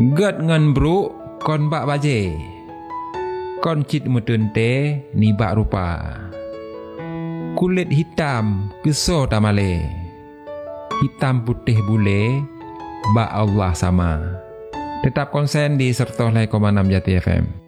Gat ngan bro kon bak baje. Kon cit mutun te ni bak rupa. Kulit hitam keso tamale. Hitam putih bule bak Allah sama. Tetap konsen di 105,6 Jati FM.